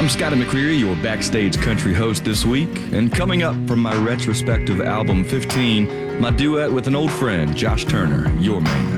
Scotty McCreery, your backstage country host this week, and coming up from my retrospective album 15, my duet with an old friend, Josh Turner, your man.